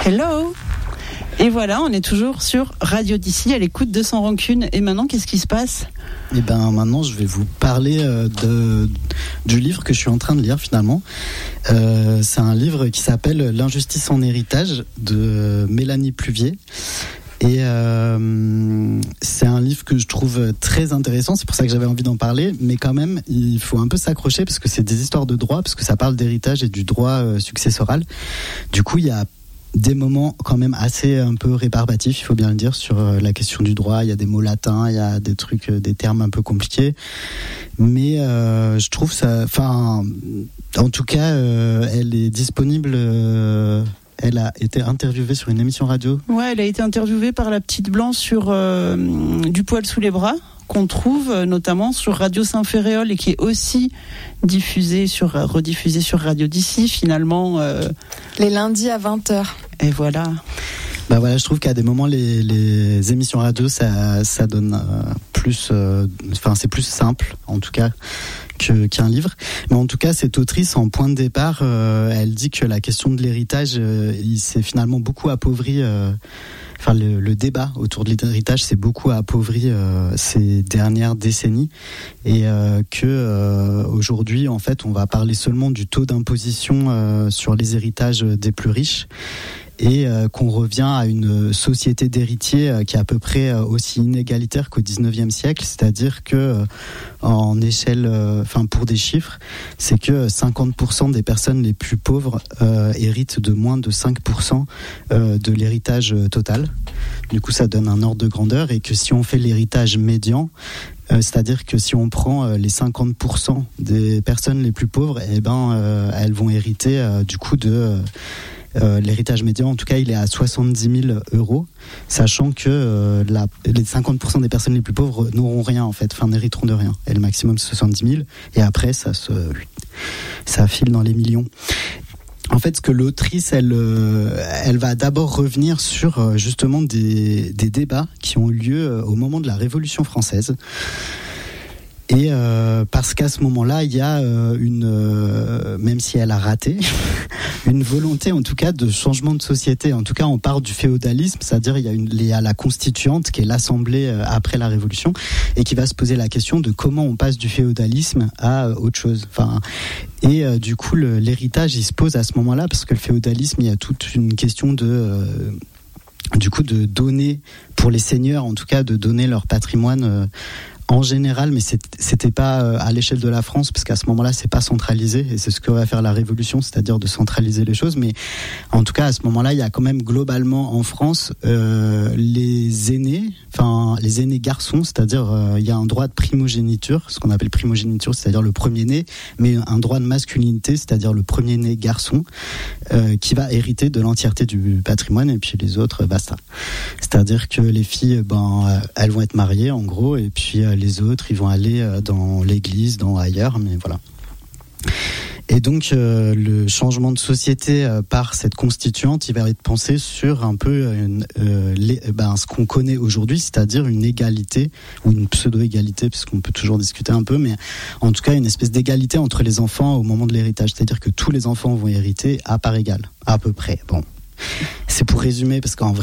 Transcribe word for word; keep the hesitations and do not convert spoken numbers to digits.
Hello. Et voilà, on est toujours sur Radio D'ici, à l'écoute de Sans Rancune. Et maintenant, qu'est-ce qui se passe ? Eh ben, maintenant, je vais vous parler euh, de, du livre que je suis en train de lire, finalement. Euh, c'est un livre qui s'appelle L'injustice en héritage, de Mélanie Pluvier. Et euh, c'est un livre que je trouve très intéressant, c'est pour ça que j'avais envie d'en parler, mais quand même il faut un peu s'accrocher parce que c'est des histoires de droit, parce que ça parle d'héritage et du droit euh, successoral. Du coup il y a des moments quand même assez un peu rébarbatifs, il faut bien le dire, sur euh, la question du droit. Il y a des mots latins, il y a des trucs, euh, des termes un peu compliqués, mais euh, je trouve ça, enfin en tout cas euh, elle est disponible euh, Elle a été interviewée sur une émission radio. Ouais, elle a été interviewée par la petite Blanc sur euh, Du poil sous les bras, qu'on trouve euh, notamment sur Radio Saint-Ferréol et qui est aussi diffusée sur, rediffusée sur Radio D'ici, finalement. Euh... Les lundis à vingt heures. Et voilà. Bah voilà, je trouve qu'à des moments, les, les émissions radio, ça, ça donne euh, plus... Enfin, euh, c'est plus simple, en tout cas, que, qu'un livre. Mais en tout cas, cette autrice, en point de départ, euh, elle dit que la question de l'héritage, euh, il s'est finalement beaucoup appauvri... Euh, Enfin, le, le débat autour de l'héritage s'est beaucoup appauvri euh, ces dernières décennies, et euh, que euh, aujourd'hui, en fait, on va parler seulement du taux d'imposition euh, sur les héritages des plus riches, et euh, qu'on revient à une société d'héritiers euh, qui est à peu près euh, aussi inégalitaire qu'au dix-neuvième siècle, c'est-à-dire que euh, en échelle, enfin euh, pour des chiffres, c'est que cinquante pour cent des personnes les plus pauvres euh, héritent de moins de cinq pour cent euh, de l'héritage total. Du coup, ça donne un ordre de grandeur, et que si on fait l'héritage médian, Euh, c'est-à-dire que si on prend euh, les cinquante pour cent des personnes les plus pauvres, eh ben, euh, elles vont hériter euh, du coup de euh, euh, l'héritage médian. En tout cas, il est à soixante-dix mille euros, sachant que euh, la, les cinquante pour cent des personnes les plus pauvres n'auront rien en fait, enfin n'hériteront de rien. Et le maximum c'est soixante-dix mille, et après ça se, ça file dans les millions. En fait, ce que l'autrice, elle, elle va d'abord revenir sur justement des, des débats qui ont eu lieu au moment de la Révolution française. Et euh, parce qu'à ce moment-là, il y a euh, une, euh, même si elle a raté, une volonté en tout cas de changement de société. En tout cas, on part du féodalisme, c'est-à-dire il y a, une, il y a la constituante qui est l'Assemblée euh, après la Révolution, et qui va se poser la question de comment on passe du féodalisme à euh, autre chose. Enfin, et euh, du coup, le, l'héritage, il se pose à ce moment-là, parce que le féodalisme, il y a toute une question de... Euh, du coup, de donner, pour les seigneurs en tout cas, de donner leur patrimoine... Euh, en général, mais c'était pas à l'échelle de la France, parce qu'à ce moment-là, c'est pas centralisé, et c'est ce que va faire la Révolution, c'est-à-dire de centraliser les choses. Mais en tout cas, à ce moment-là, il y a quand même globalement en France euh, les aînés, enfin les aînés garçons, c'est-à-dire euh, il y a un droit de primogéniture, ce qu'on appelle primogéniture, c'est-à-dire le premier-né, mais un droit de masculinité, c'est-à-dire le premier-né garçon, euh, qui va hériter de l'entièreté du patrimoine, et puis les autres, basta. C'est-à-dire que les filles, ben, elles vont être mariées en gros, et puis euh, les autres, ils vont aller dans l'église, dans ailleurs, mais voilà. Et donc, euh, le changement de société euh, par cette constituante, il va être pensé sur un peu une, euh, les, ben, ce qu'on connaît aujourd'hui, c'est-à-dire une égalité, ou une pseudo-égalité, puisqu'on peut toujours discuter un peu, mais en tout cas, une espèce d'égalité entre les enfants au moment de l'héritage. C'est-à-dire que tous les enfants vont hériter à part égale, à peu près. Bon, c'est pour résumer, parce qu'en vrai,